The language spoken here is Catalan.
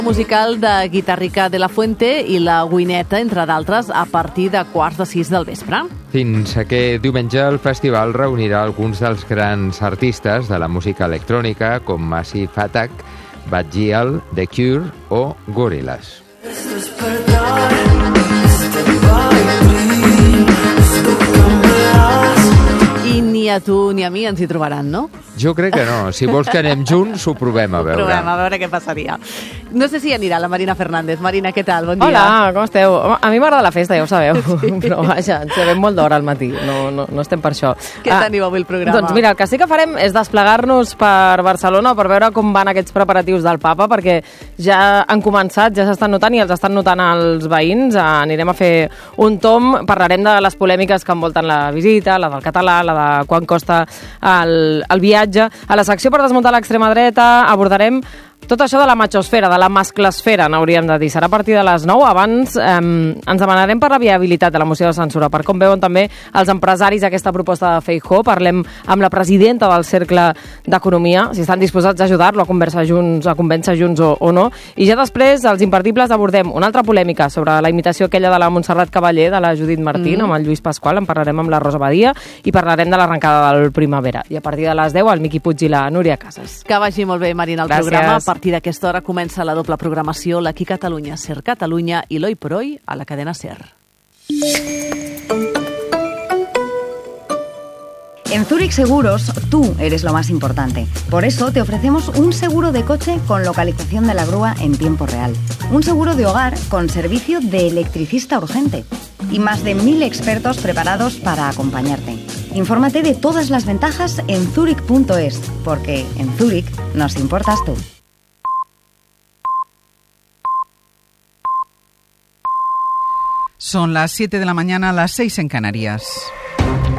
Musical de Guitarrica de la Fuente i la Wineta, entre d'altres, a partir de 5:45 del vespre. Fins aquest diumenge el festival reunirà alguns dels grans artistes de la música electrònica com Massive Attack, Bad Gyal, The Cure o Gorillaz. I ni a tu ni a mi ens hi trobaran, no? Jo crec que no. Si vols que anem junts, ho provem a veure. Provem a veure què passaria. No sé si anirà la Marina Fernández. Marina, què tal? Bon dia. Hola, com esteu? A mi m'agrada la festa, ja ho sabeu. Sí. Però vaja, ens llevem molt d'hora al matí. No estem per això. Què teniu avui el programa? Doncs mira, el que sí que farem és desplegar-nos per Barcelona per veure com van aquests preparatius del Papa, perquè ja han començat, ja s'estan notant i els estan notant els veïns. Anirem a fer un tomb, parlarem de les polèmiques que envolten la visita, la del català, la de quan costa el viatge. A la secció per desmuntar l'extrema dreta abordarem tot això de la machosfera, de la masclesfera, n'hauríem de dir. Serà a partir de les 9. Abans ens demanarem per la viabilitat de la moció de censura, per com veuen també els empresaris aquesta proposta de Feijóo. Parlem amb la presidenta del Cercle d'Economia, si estan disposats a ajudar-lo a convèncer junts o no. I ja després, als imperdibles, abordem una altra polèmica sobre la imitació aquella de la Montserrat Cavaller, de la Judit Martín, amb el Lluís Pasqual. En parlarem amb la Rosa Badia i parlarem de l'arrencada del Primavera. I a partir de les 10, el Miqui Puig i la Núria Casas. Que vagi molt bé, Marina, el Gràcies. programa. A partir d'aquesta hora comença la doble programació, l'Aquí Catalunya, Ser Catalunya i l'Hoy por Hoy a la cadena Ser. En Zurich Seguros, tú eres lo más importante. Por eso te ofrecemos un seguro de coche con localización de la grúa en tiempo real. Un seguro de hogar con servicio de electricista urgente. Y más de 1000 expertos preparados para acompañarte. Infórmate de todas las ventajas en zurich.es, porque en Zurich nos importas tú. Son las 7 de la mañana, las 6 en Canarias.